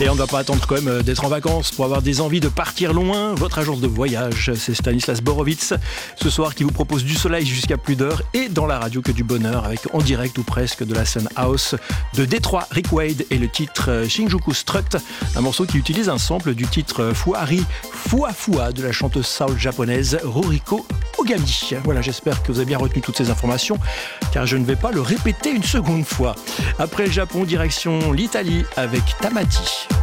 Et on ne va pas attendre quand même d'être en vacances pour avoir des envies de partir loin. Votre agence de voyage, c'est Stanislas Borowitz, ce soir qui vous propose du soleil jusqu'à plus d'heures et dans la radio que du bonheur avec en direct ou presque de la scène house de Détroit, Rick Wade et le titre Shinjuku Strut, un morceau qui utilise un sample du titre Fuari Fua Fua de la chanteuse soul japonaise Ruriko Ogami. Voilà, j'espère que vous avez bien retenu toutes ces informations car je ne vais pas le répéter une seconde fois. Après le Japon, direction l'Italie avec Tamati.